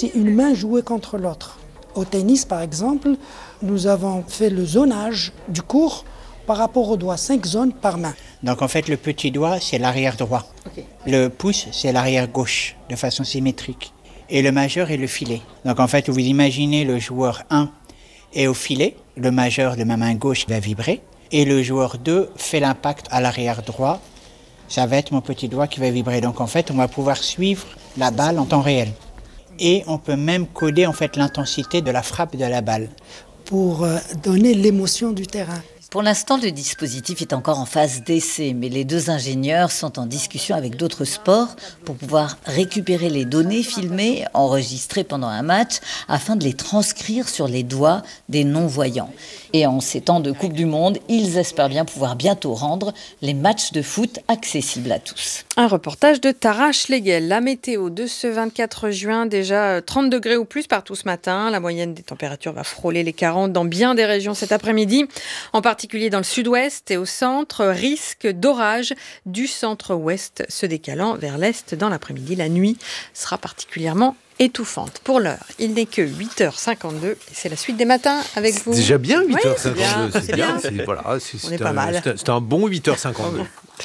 si une main jouait contre l'autre. Au tennis, par exemple, nous avons fait le zonage du court par rapport au doigt, 5 zones par main. Donc en fait, le petit doigt, c'est l'arrière droit. Okay. Le pouce, c'est l'arrière gauche, de façon symétrique. Et le majeur est le filet. Donc en fait, vous imaginez le joueur 1 est au filet, le majeur de ma main gauche va vibrer, et le joueur 2 fait l'impact à l'arrière droit. Ça va être mon petit doigt qui va vibrer. Donc en fait, on va pouvoir suivre la balle en temps réel. Et on peut même coder en fait l'intensité de la frappe de la balle. Pour donner l'émotion du terrain. Pour l'instant, le dispositif est encore en phase d'essai, mais les 2 ingénieurs sont en discussion avec d'autres sports pour pouvoir récupérer les données filmées, enregistrées pendant un match, afin de les transcrire sur les doigts des non-voyants. Et en ces temps de Coupe du Monde, ils espèrent bien pouvoir bientôt rendre les matchs de foot accessibles à tous. Un reportage de Tara Schlegel. La météo de ce 24 juin, déjà 30 degrés ou plus partout ce matin. La moyenne des températures va frôler les 40 dans bien des régions cet après-midi. En particulier dans le sud-ouest et au centre, risque d'orage du centre-ouest se décalant vers l'est dans l'après-midi. La nuit sera particulièrement étouffante. Pour l'heure, il n'est que 8h52 et c'est la suite des matins avec vous. C'est déjà bien 8h52, oui, c'est bien. On est pas mal. C'est un bon 8h52.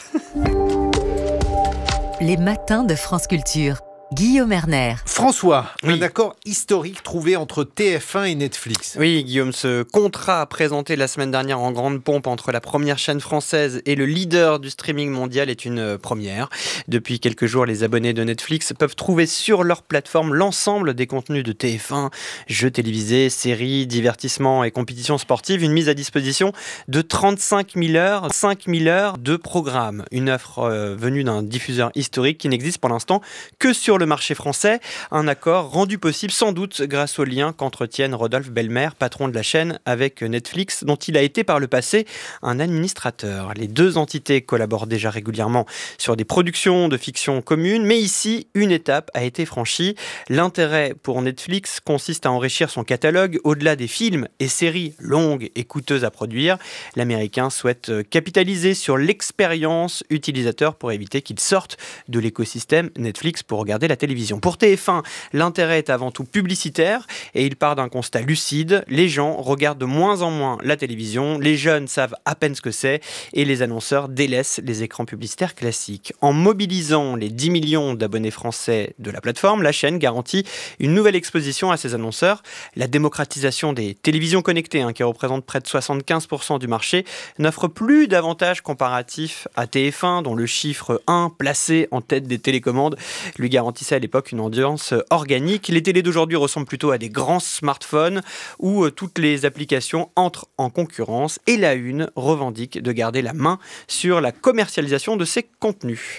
Les matins de France Culture. Guillaume Erner. François, un accord historique trouvé entre TF1 et Netflix. Oui, Guillaume, ce contrat présenté la semaine dernière en grande pompe entre la première chaîne française et le leader du streaming mondial est une première. Depuis quelques jours, les abonnés de Netflix peuvent trouver sur leur plateforme l'ensemble des contenus de TF1, jeux télévisés, séries, divertissements et compétitions sportives. Une mise à disposition de 35 000 heures, 5 000 heures de programme. Une offre venue d'un diffuseur historique qui n'existe pour l'instant que sur le marché français, un accord rendu possible sans doute grâce au lien qu'entretiennent Rodolphe Belmer, patron de la chaîne, avec Netflix, dont il a été par le passé un administrateur. Les 2 entités collaborent déjà régulièrement sur des productions de fiction communes, mais ici, une étape a été franchie. L'intérêt pour Netflix consiste à enrichir son catalogue au-delà des films et séries longues et coûteuses à produire. L'Américain souhaite capitaliser sur l'expérience utilisateur pour éviter qu'il sorte de l'écosystème Netflix pour regarder la télévision. Pour TF1, l'intérêt est avant tout publicitaire et il part d'un constat lucide. Les gens regardent de moins en moins la télévision, les jeunes savent à peine ce que c'est et les annonceurs délaissent les écrans publicitaires classiques. En mobilisant les 10 millions d'abonnés français de la plateforme, la chaîne garantit une nouvelle exposition à ses annonceurs. La démocratisation des télévisions connectées, qui représente près de 75% du marché, n'offre plus d'avantages comparatifs à TF1, dont le chiffre 1 placé en tête des télécommandes lui garantissait à l'époque une audience organique. Les télés d'aujourd'hui ressemblent plutôt à des grands smartphones où toutes les applications entrent en concurrence et la Une revendique de garder la main sur la commercialisation de ces contenus.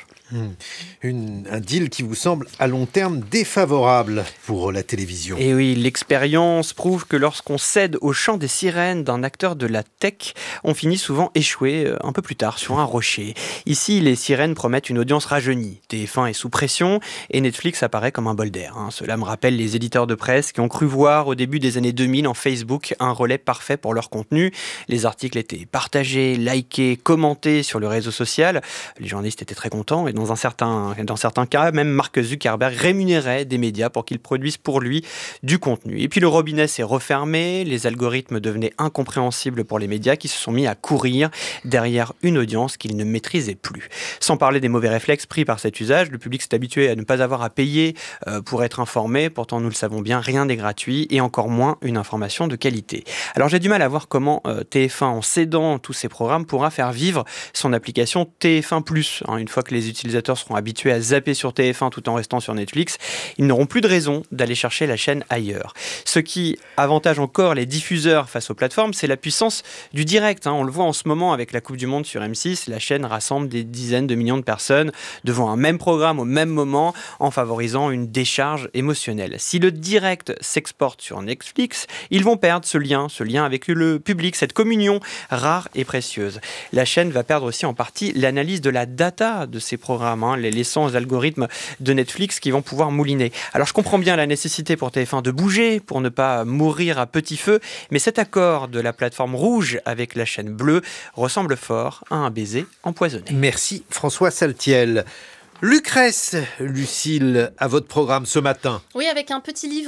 Un deal qui vous semble à long terme défavorable pour la télévision. Et oui, l'expérience prouve que lorsqu'on cède au chant des sirènes d'un acteur de la tech, on finit souvent échoué un peu plus tard sur un rocher. Ici, les sirènes promettent une audience rajeunie. TF1 est sous pression et Netflix apparaît comme un bol d'air. Cela me rappelle les éditeurs de presse qui ont cru voir au début des années 2000 en Facebook un relais parfait pour leur contenu. Les articles étaient partagés, likés, commentés sur le réseau social. Les journalistes étaient très contents et dans certains cas, même Mark Zuckerberg rémunérait des médias pour qu'ils produisent pour lui du contenu. Et puis le robinet s'est refermé, les algorithmes devenaient incompréhensibles pour les médias qui se sont mis à courir derrière une audience qu'ils ne maîtrisaient plus. Sans parler des mauvais réflexes pris par cet usage, le public s'est habitué à ne pas avoir à payer pour être informé. Pourtant, nous le savons bien, rien n'est gratuit et encore moins une information de qualité. Alors j'ai du mal à voir comment TF1, en cédant tous ces programmes, pourra faire vivre son application TF1+. Une fois que les utilisateurs seront habitués à zapper sur TF1 tout en restant sur Netflix, ils n'auront plus de raison d'aller chercher la chaîne ailleurs. Ce qui avantage encore les diffuseurs face aux plateformes, c'est la puissance du direct. On le voit en ce moment avec la Coupe du Monde sur M6, la chaîne rassemble des dizaines de millions de personnes devant un même programme au même moment en favorisant une décharge émotionnelle. Si le direct s'exporte sur Netflix, ils vont perdre ce lien avec le public, cette communion rare et précieuse. La chaîne va perdre aussi en partie l'analyse de la data de ces programmes, les laissant aux algorithmes de Netflix qui vont pouvoir mouliner. Alors je comprends bien la nécessité pour TF1 de bouger pour ne pas mourir à petit feu, mais cet accord de la plateforme rouge avec la chaîne bleue ressemble fort à un baiser empoisonné. Merci François Saltiel. Lucrèce, Lucille, à votre programme ce matin. Oui, avec un petit livre